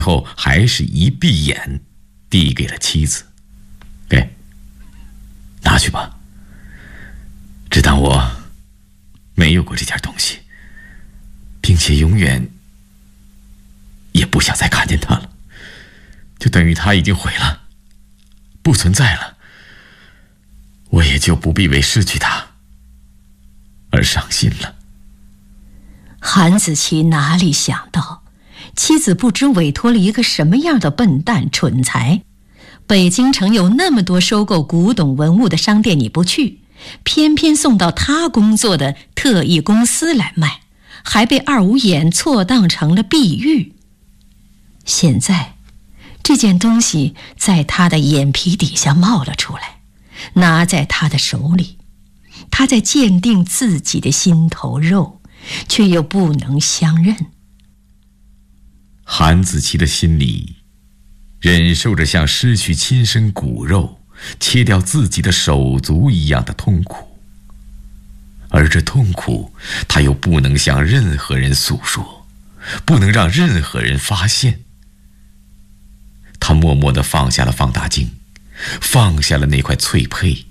后还是一闭眼，递给了妻子：“给，拿去吧。只当我没有过这件东西，并且永远也不想再看见它了，就等于它已经毁了，不存在了。我也就不必为失去它而伤心了。” 韩子琪哪里想到，妻子不知委托了一个什么样的笨蛋蠢材。北京城有那么多收购古董文物的商店，你不去，偏偏送到他工作的特异公司来卖，还被二五眼错当成了碧玉。现在这件东西在他的眼皮底下冒了出来，拿在他的手里，他在鉴定自己的心头肉，却又不能相认。 韩子琪的心里忍受着像失去亲生骨肉、切掉自己的手足一样的痛苦，而这痛苦他又不能向任何人诉说，不能让任何人发现。他默默地放下了放大镜，放下了那块翠佩，